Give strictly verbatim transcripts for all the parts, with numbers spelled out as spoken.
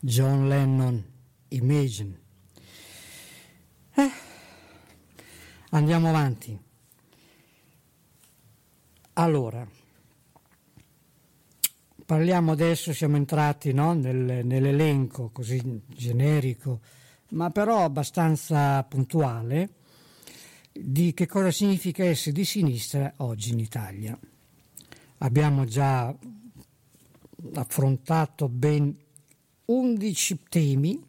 John Lennon, Imagine. Eh, andiamo avanti. Allora, parliamo adesso, siamo entrati, no, nel, nell'elenco così generico, ma però abbastanza puntuale, di che cosa significa essere di sinistra oggi in Italia. Abbiamo già affrontato ben undici temi.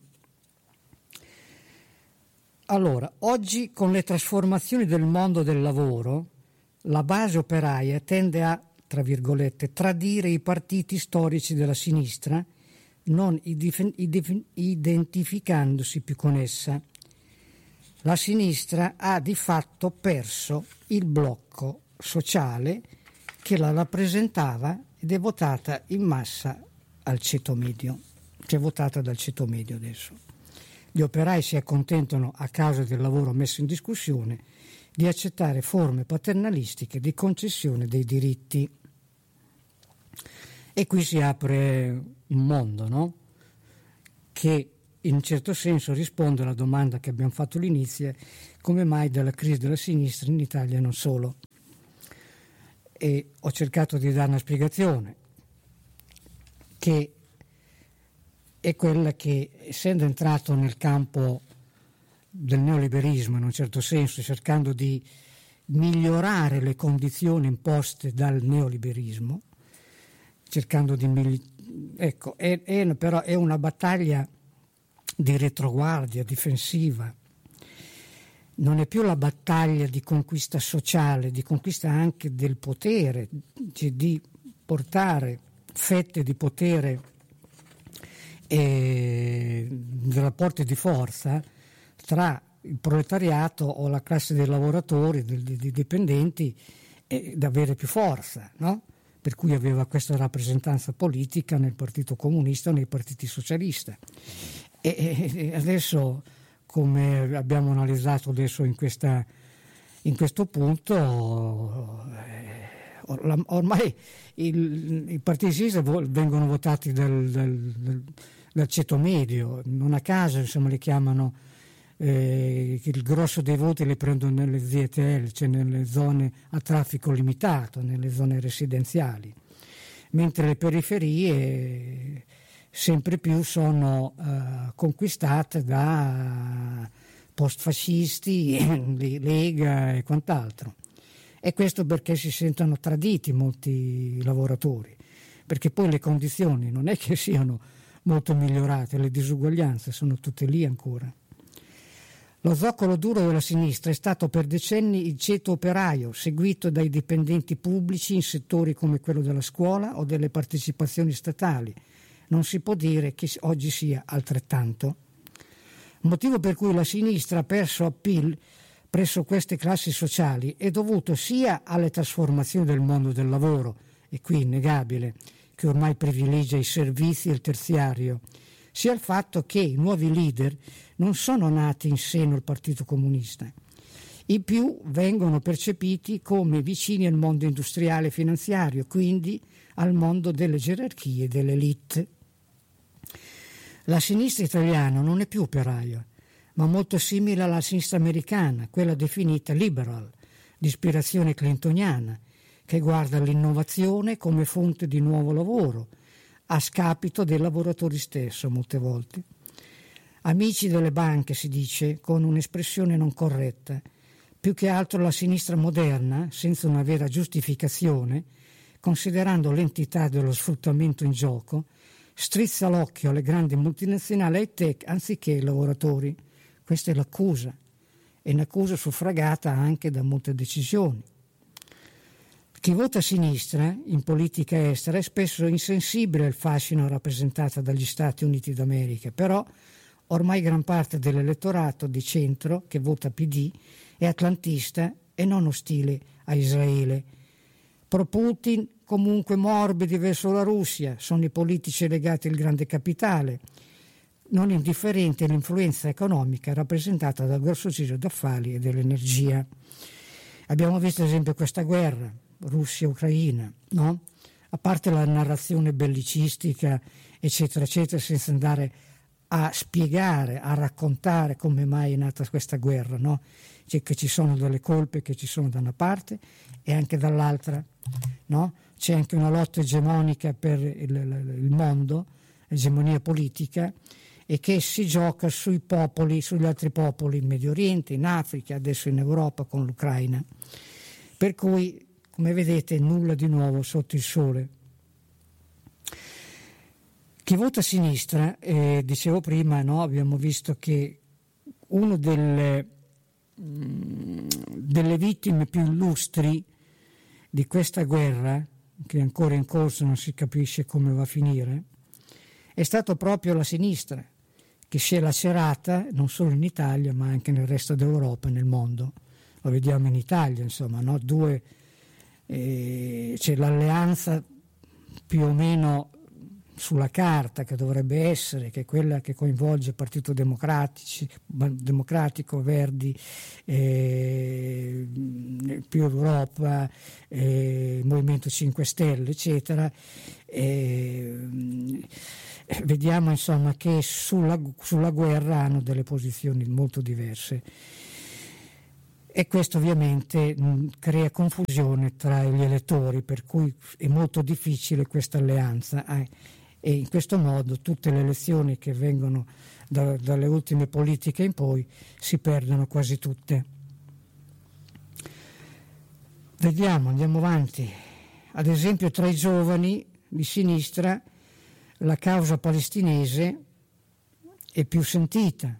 Allora, oggi con le trasformazioni del mondo del lavoro, la base operaia tende a, tra virgolette, tradire i partiti storici della sinistra, non idif- idif- identificandosi più con essa. La sinistra ha di fatto perso il blocco sociale che la rappresentava ed è votata in massa al ceto medio, che è votata dal ceto medio adesso. Gli operai si accontentano, a causa del lavoro messo in discussione, di accettare forme paternalistiche di concessione dei diritti. E qui si apre un mondo, no? Che in un certo senso risponde alla domanda che abbiamo fatto all'inizio: come mai dalla crisi della sinistra in Italia non solo? E ho cercato di dare una spiegazione, che è quella che, essendo entrato nel campo del neoliberismo in un certo senso, cercando di migliorare le condizioni imposte dal neoliberismo, cercando di migli- ecco, è, è, però è una battaglia di retroguardia, difensiva. Non è più la battaglia di conquista sociale, di conquista anche del potere, cioè di portare fette di potere e di rapporti di forza tra il proletariato o la classe dei lavoratori, dei, dei dipendenti, e da avere più forza, no? Per cui aveva questa rappresentanza politica nel Partito Comunista o nei partiti socialisti. E, e adesso, come abbiamo analizzato adesso in, questa, in questo punto, eh, or, ormai il, i partiti sinistra vengono votati dal, dal, dal, dal ceto medio, non a caso insomma li chiamano, eh, il grosso dei voti li prendono nelle Z T L, cioè nelle zone a traffico limitato, nelle zone residenziali, mentre le periferie sempre più sono uh, conquistate da postfascisti, Lega e quant'altro. E questo perché si sentono traditi molti lavoratori, perché poi le condizioni non è che siano molto migliorate, le disuguaglianze sono tutte lì ancora. Lo zoccolo duro della sinistra è stato per decenni il ceto operaio, seguito dai dipendenti pubblici in settori come quello della scuola o delle partecipazioni statali. Non si può dire che oggi sia altrettanto. Motivo per cui la sinistra ha perso appeal presso queste classi sociali è dovuto sia alle trasformazioni del mondo del lavoro, e qui è innegabile, che ormai privilegia i servizi e il terziario, sia al fatto che i nuovi leader non sono nati in seno al Partito Comunista. I più vengono percepiti come vicini al mondo industriale e finanziario, quindi al mondo delle gerarchie e dell'elite. La sinistra italiana non è più operaia, ma molto simile alla sinistra americana, quella definita liberal, di ispirazione clintoniana, che guarda l'innovazione come fonte di nuovo lavoro, a scapito dei lavoratori stesso molte volte. Amici delle banche, si dice, con un'espressione non corretta. Più che altro la sinistra moderna, senza una vera giustificazione, considerando l'entità dello sfruttamento in gioco, strizza l'occhio alle grandi multinazionali e ai tech anziché ai lavoratori. Questa è l'accusa, e un'accusa suffragata anche da molte decisioni. Chi vota a sinistra in politica estera è spesso insensibile al fascino rappresentato dagli Stati Uniti d'America, però ormai gran parte dell'elettorato di centro che vota P D è atlantista e non ostile a Israele. Pro Putin, comunque morbidi verso la Russia, sono i politici legati al grande capitale, non indifferente all'influenza economica rappresentata dal grosso giro d'affari e dell'energia. Abbiamo visto ad esempio questa guerra Russia-Ucraina, no? A parte la narrazione bellicistica eccetera, eccetera, senza andare a spiegare, a raccontare come mai è nata questa guerra, no? Cioè che ci sono delle colpe che ci sono da una parte e anche dall'altra, no? C'è anche una lotta egemonica per il, il mondo, egemonia politica, e che si gioca sui popoli, sugli altri popoli in Medio Oriente, in Africa, adesso in Europa con l'Ucraina. Per cui, come vedete, nulla di nuovo sotto il sole. Chi vota a sinistra, eh, dicevo prima, no, abbiamo visto che una delle, mh, delle vittime più illustri di questa guerra, che è ancora in corso, non si capisce come va a finire, è stato proprio la sinistra, che si è lacerata non solo in Italia ma anche nel resto d'Europa e nel mondo. Lo vediamo in Italia, insomma, no? Due, eh, c'è l'alleanza più o meno sulla carta che dovrebbe essere, che è quella che coinvolge il Partito Democratico, Verdi, eh, più Europa, eh, Movimento cinque Stelle, eccetera. Eh, vediamo insomma che sulla, sulla guerra hanno delle posizioni molto diverse. E questo ovviamente mh, crea confusione tra gli elettori, per cui è molto difficile questa alleanza. Eh, e in questo modo tutte le elezioni che vengono da, dalle ultime politiche in poi si perdono quasi tutte. Vediamo, andiamo avanti. Ad esempio tra i giovani di sinistra la causa palestinese è più sentita,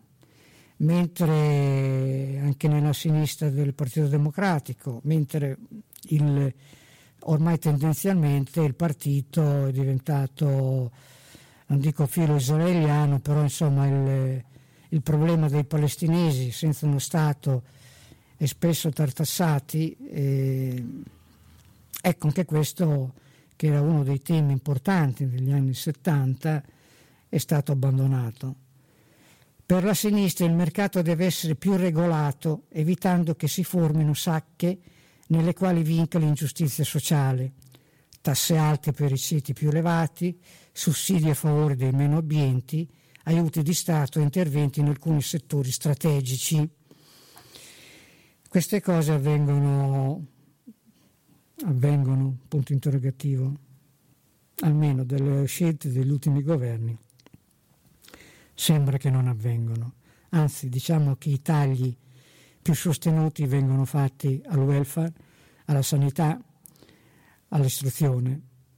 mentre anche nella sinistra del Partito Democratico, mentre il, ormai tendenzialmente il partito è diventato, non dico filo israeliano, però insomma il, il problema dei palestinesi senza uno Stato e spesso tartassati, eh, ecco anche questo, che era uno dei temi importanti negli anni settanta, è stato abbandonato. Per la sinistra il mercato deve essere più regolato, evitando che si formino sacche nelle quali vinca l'ingiustizia sociale, tasse alte per i ceti più elevati, sussidi a favore dei meno abbienti, aiuti di Stato e interventi in alcuni settori strategici. Queste cose avvengono, avvengono, punto interrogativo, almeno delle scelte degli ultimi governi. Sembra che non avvengono, anzi diciamo che i tagli più sostenuti vengono fatti al welfare, alla sanità, all'istruzione.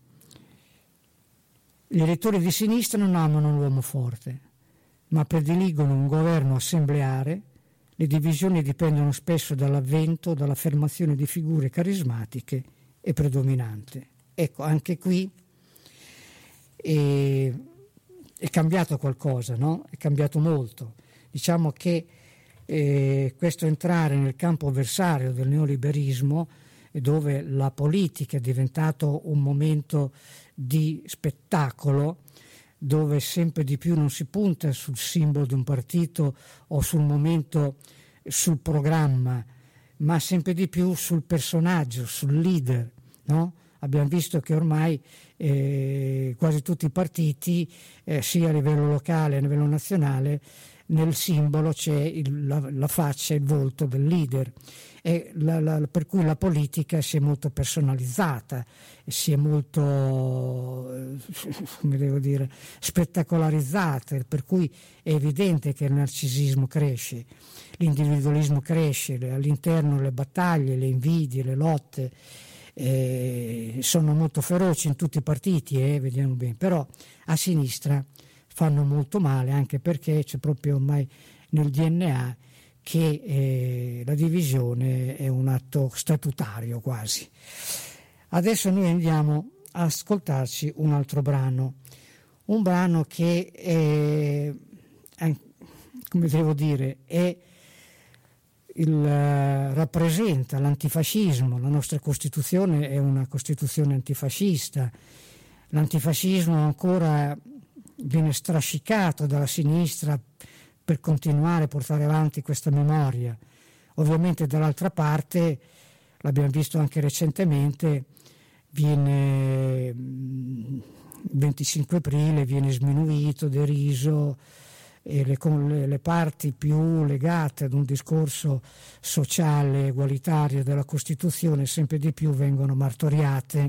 Gli elettori di sinistra non amano l'uomo forte, ma prediligono un governo assembleare. Le divisioni dipendono spesso dall'avvento, dall'affermazione di figure carismatiche e predominanti. Ecco, anche qui è, è cambiato qualcosa, no? È cambiato molto. Diciamo che eh, questo entrare nel campo avversario del neoliberismo, dove la politica è diventato un momento di spettacolo, dove sempre di più non si punta sul simbolo di un partito o sul momento, sul programma, ma sempre di più sul personaggio, sul leader, no? Abbiamo visto che ormai eh, quasi tutti i partiti, eh, sia a livello locale che a livello nazionale, nel simbolo c'è il, la, la faccia, il volto del leader, e la, la, per cui la politica si è molto personalizzata, si è molto, come devo dire, spettacolarizzata, per cui è evidente che il narcisismo cresce, l'individualismo cresce, all'interno le battaglie, le invidie, le lotte eh, sono molto feroci in tutti i partiti, eh, vediamo bene, però a sinistra fanno molto male, anche perché c'è proprio ormai nel D N A che eh, la divisione è un atto statutario quasi. Adesso noi andiamo a ascoltarci un altro brano, un brano che è, è come devo dire, è il, rappresenta l'antifascismo. La nostra Costituzione è una Costituzione antifascista. L'antifascismo ancora viene strascicato dalla sinistra per continuare a portare avanti questa memoria. Ovviamente dall'altra parte, l'abbiamo visto anche recentemente, viene venticinque aprile viene sminuito, deriso, e le, le, le parti più legate ad un discorso sociale egualitario della Costituzione sempre di più vengono martoriate.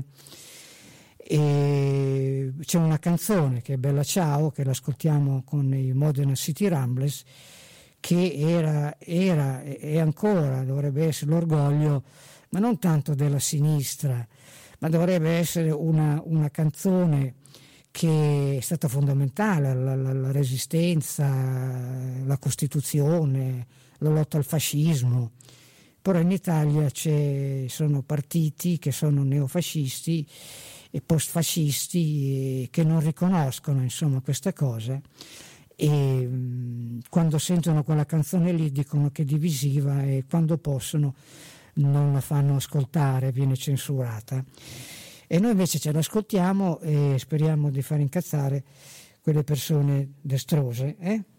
E c'è una canzone che è Bella Ciao, che l'ascoltiamo con i Modena City Ramblers, che era, era e ancora dovrebbe essere l'orgoglio, ma non tanto della sinistra, ma dovrebbe essere una, una canzone che è stata fondamentale alla, alla resistenza, alla Costituzione, la lotta al fascismo. Però in Italia ci sono partiti che sono neofascisti e postfascisti e che non riconoscono insomma questa cosa, e mh, quando sentono quella canzone lì dicono che è divisiva e quando possono non la fanno ascoltare, viene censurata. E noi invece ce l'ascoltiamo e speriamo di far incazzare quelle persone destrose, eh?